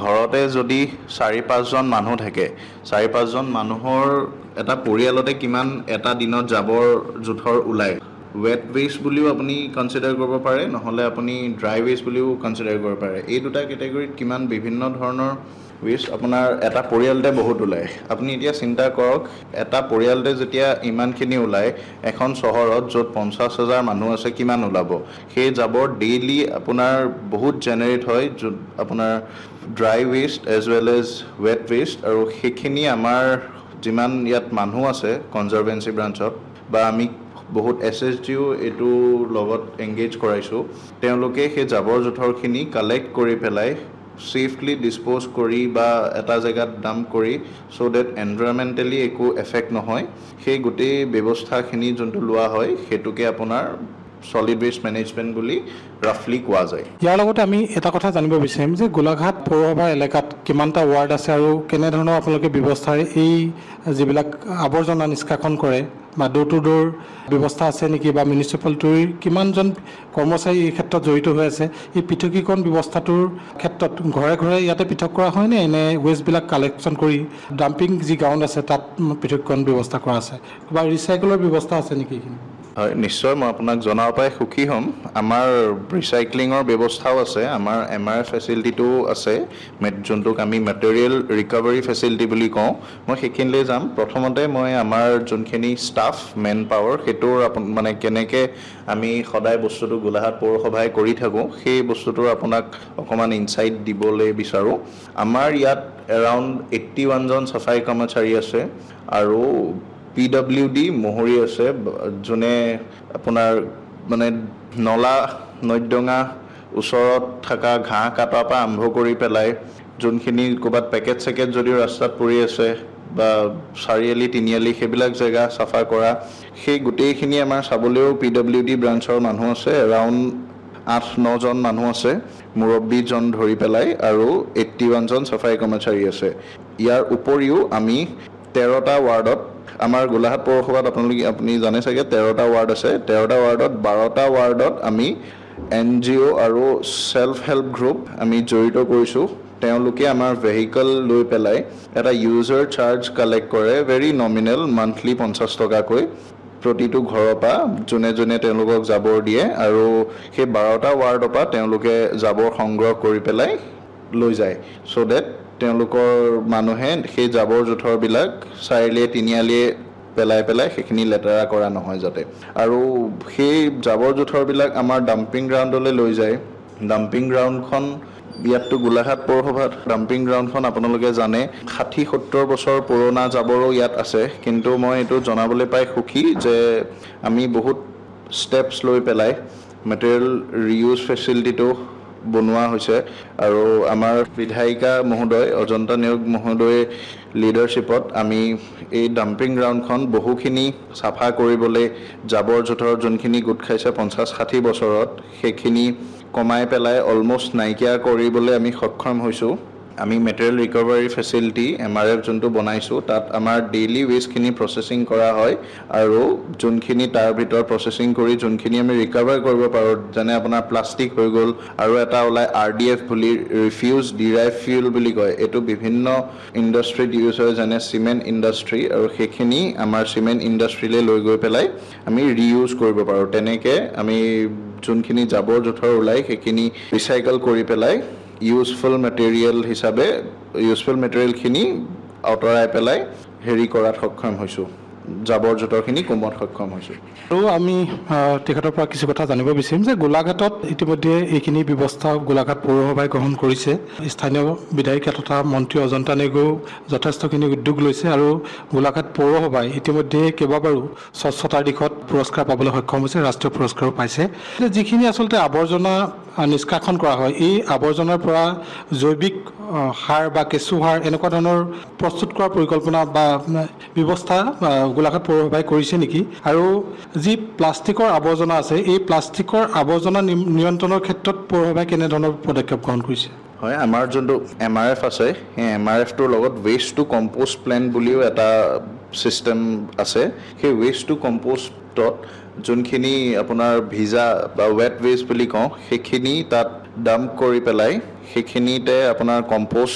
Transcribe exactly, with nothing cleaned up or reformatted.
ঘৰতে যদি চাৰি পাঁচজন মানুহ থাকে চাৰি পাঁচজন মানুহৰ এটা পৰিয়ালতে কিমান এটা দিনত জাবৰ জোথৰ ওলায় ৱেট ৱেষ্ট বুলিও আপুনি কনচিডাৰ কৰিব পাৰে নহ'লে আপুনি ড্ৰাই ৱেষ্ট বুলিও কনচিডাৰ কৰিব পাৰে এই দুটা কেটেগৰীত কিমান বিভিন্ন ধৰণৰ ৱেষ্ট আপোনাৰ এটা পৰিয়ালতে বহুত ওলায় আপুনি এতিয়া চিন্তা কৰক এটা পৰিয়ালতে যেতিয়া ইমানখিনি ওলায় এখন চহৰত য'ত পঞ্চাছ হাজাৰ মানুহ আছে কিমান ওলাব সেই জাবৰ ডেইলি আপোনাৰ বহুত জেনেৰেট হয় য'ত আপোনাৰ dry waste as well as weight west আৰু সেইখিনি আমাৰ যিমান ইয়াত মানুহ আছে কনজাৰভেঞ্চি ব্ৰাঞ্চত বা আমি বহুত এছ এছ জিও এইটো লগত এংগেজ কৰাইছোঁ তেওঁলোকে সেই জাবৰ জোথৰখিনি কালেক্ট কৰি পেলাই ছেফলি ডিছপ'জ কৰি বা এটা জেগাত ডাম্প কৰি চ' ডেট এনভাইৰমেণ্টেলি একো এফেক্ট নহয় সেই গোটেই ব্যৱস্থাখিনি যোনটো লোৱা হয় সেইটোকে আপোনাৰ সলিড ৱেষ্ট মেনেজমেণ্ট বুলি ৰাফলি কোৱা যায় ইয়াৰ লগতে আমি এটা কথা জানিব বিচাৰিম যে গোলাঘাট পৌৰসভা এলেকাত কিমানটা ৱাৰ্ড আছে আৰু কেনেধৰণৰ আপোনালোকে ব্যৱস্থাৰে এই যিবিলাক আৱৰ্জনা নিষ্কাশন কৰে বা ডোৰ টু ডোৰ ব্যৱস্থা আছে নেকি বা মিউনিচিপালিটিৰ কিমানজন কৰ্মচাৰী এই ক্ষেত্ৰত জড়িত হৈ আছে এই পৃথকীকৰণ ব্যৱস্থাটোৰ ক্ষেত্ৰত ঘৰে ঘৰে ইয়াতে পৃথক কৰা হয়নে এনে ৱেষ্টবিলাক কালেকশ্যন কৰি ডাম্পিং যি গ্ৰাউণ্ড আছে তাত পৃথকীকৰণ ব্যৱস্থা কৰা আছে বা ৰিচাইকেলৰ ব্যৱস্থা আছে নেকি এইখিনি হয় নিশ্চয় মই আপোনাক জনাব পাই সুখী হ'ম আমাৰ ৰিচাইক্লিঙৰ ব্যৱস্থাও আছে আমাৰ এম আৰ এফ ফেচিলিটিটো আছে যোনটোক আমি মেটেৰিয়েল ৰিকভাৰী ফেচিলিটি বুলি কওঁ মই সেইখিনিলৈ যাম প্ৰথমতে মই আমাৰ যোনখিনি ষ্টাফ মেন পাৱাৰ সেইটোৰ মানে কেনেকৈ আমি সদায় বস্তুটো গোলাঘাট পৌৰসভাই কৰি থাকোঁ সেই বস্তুটোৰ আপোনাক অকণমান ইনচাইট দিবলৈ বিচাৰোঁ আমাৰ ইয়াত এৰাউণ্ড এইট্টি ওৱানজন চাফাই কৰ্মচাৰী আছে আৰু পি ডব্লিউ ডি মহৰী আছে যোনে আপোনাৰ মানে নলা নৈদঙা ওচৰত থকা ঘাঁহ কাটাৰ পৰা আৰম্ভ কৰি পেলাই যোনখিনি ক'ৰবাত পেকেট চেকেট যদিও ৰাস্তাত পৰি আছে বা চাৰিআলি তিনিআলি সেইবিলাক জেগা চাফা কৰা সেই গোটেইখিনি আমাৰ চাবলৈও পি ডব্লিউ ডি ব্ৰাঞ্চৰ মানুহ আছে এৰাউণ্ড আঠ নজন মানুহ আছে মুৰব্বীজন ধৰি পেলাই আৰু এইট্টি ওৱানজন চাফাই কৰ্মচাৰী আছে ইয়াৰ উপৰিও আমি তেৰটা ৱাৰ্ডত আমাৰ গোলাঘাট পৌৰসভাত আপোনালোকে আপুনি জানে চাগে তেৰটা ৱাৰ্ড আছে তেৰটা ৱাৰ্ডত বাৰটা ৱাৰ্ডত আমি এন জি অ' আৰু ছেল্ফ হেল্প গ্ৰুপ আমি জড়িত কৰিছোঁ তেওঁলোকে আমাৰ ভেহিকল লৈ পেলাই এটা ইউজাৰ চাৰ্জ কালেক্ট কৰে ভেৰি নমিনেল মান্থলি পঞ্চাছ টকাকৈ প্ৰতিটো ঘৰৰ পৰা যোনে যোনে তেওঁলোকক জাবৰ দিয়ে আৰু সেই বাৰটা ৱাৰ্ডৰ পৰা তেওঁলোকে জাবৰ সংগ্ৰহ কৰি পেলাই লৈ যায় চ' ডেট তেওঁলোকৰ মানুহে সেই জাবৰ জোথৰবিলাক চাৰিআলিয়ে তিনিআলিয়ে পেলাই পেলাই সেইখিনি লেতেৰা কৰা নহয় যাতে আৰু সেই জাবৰ জোথৰবিলাক আমাৰ ডাম্পিং গ্ৰাউণ্ডলৈ লৈ যায় ডাম্পিং গ্ৰাউণ্ডখন ইয়াততো গোলাঘাট পৌৰসভাত ডাম্পিং গ্ৰাউণ্ডখন আপোনালোকে জানে ষাঠি সত্তৰ বছৰ পুৰণা জাবৰো ইয়াত আছে কিন্তু মই এইটো জনাবলৈ পাই সুখী যে আমি বহুত ষ্টেপছ লৈ পেলাই মেটেৰিয়েল ৰিইউজ ফেচিলিটিটো বনোৱা হৈছে আৰু আমাৰ বিধায়িকা মহোদয় অজন্তা নেওগ মহোদয় লিডাৰশ্বিপত আমি এই ডাম্পিং গ্ৰাউণ্ডখন বহুখিনি চাফা কৰিবলৈ জাবৰ জোথৰ যোনখিনি গোট খাইছে পঞ্চাছ ষাঠি বছৰত সেইখিনি কমাই পেলাই অলমষ্ট নাইকিয়া কৰিবলৈ আমি সক্ষম হৈছোঁ আমি material recovery facility M R F যোনটো বনাইছোঁ তাত আমাৰ ডেইলি ৱেষ্টখিনি প্ৰচেছিং কৰা হয় আৰু যোনখিনি তাৰ ভিতৰত প্ৰচেছিং কৰি যোনখিনি আমি ৰিকভাৰ কৰিব পাৰোঁ যেনে আপোনাৰ প্লাষ্টিক হৈ গ'ল আৰু এটা ওলায় আৰ ডি এফ বুলি ৰিফিউজ ডিৰাইভ ফিউল বুলি কয় এইটো বিভিন্ন ইণ্ডাষ্ট্ৰীত ইউজ হয় যেনে চিমেণ্ট ইণ্ডাষ্ট্ৰী আৰু সেইখিনি আমাৰ চিমেণ্ট ইণ্ডাষ্ট্ৰীলৈ লৈ গৈ পেলাই আমি ৰিইউজ কৰিব পাৰোঁ তেনেকৈ আমি যোনখিনি জাবৰ জোথৰ ওলায় সেইখিনি ৰিচাইকেল কৰি পেলাই ইউজফুল মেটেৰিয়েল হিচাপে ইউজফুল মেটেৰিয়েলখিনি আঁতৰাই পেলাই হেৰি কৰাত সক্ষম হৈছোঁ জাবৰ জোঁথৰখিনি কমোৱাত সক্ষম হৈছোঁ আৰু আমি তেখেতৰ পৰা কিছু কথা জানিব বিচাৰিম যে গোলাঘাটত ইতিমধ্যে এইখিনি ব্যৱস্থা গোলাঘাট পৌৰসভাই গ্ৰহণ কৰিছে স্থানীয় বিধায়িকা তথা মন্ত্ৰী অজন্তা নেওগেও যথেষ্টখিনি উদ্যোগ লৈছে আৰু গোলাঘাট পৌৰসভাই ইতিমধ্যে কেইবাবাৰো স্বচ্ছতাৰ দিশত পুৰস্কাৰ পাবলৈ সক্ষম হৈছে ৰাষ্ট্ৰীয় পুৰস্কাৰো পাইছে যিখিনি আচলতে আৱৰ্জনা নিষ্কাশন কৰা হয় এই আৱৰ্জনাৰ পৰা জৈৱিক সাৰ বা কেঁচু সাৰ এনেকুৱা ধৰণৰ প্ৰস্তুত কৰাৰ পৰিকল্পনা বা ব্যৱস্থা গোলাঘাট পৌৰসভাই কৰিছে নেকি আৰু যি প্লাষ্টিকৰ আৱৰ্জনা আছে এই প্লাষ্টিকৰ আৱৰ্জনা নিয়ন্ত্ৰণৰ ক্ষেত্ৰত পৌৰসভাই কেনেধৰণৰ পদক্ষেপ গ্ৰহণ কৰিছে হয় আমাৰ যোনটো এম আৰ এফ আছে সেই এম আৰ এফটোৰ লগত ৱেষ্ট টু কম্প'ষ্ট প্লেন বুলিও এটা ছিষ্টেম আছে সেই ৱেষ্ট টু কম্প'ষ্টত যোনখিনি আপোনাৰ ভিজা বা ৱেট ৱেষ্ট বুলি কওঁ সেইখিনি তাত ডাম্প কৰি পেলাই সেইখিনিতে আপোনাৰ কম্প'ষ্ট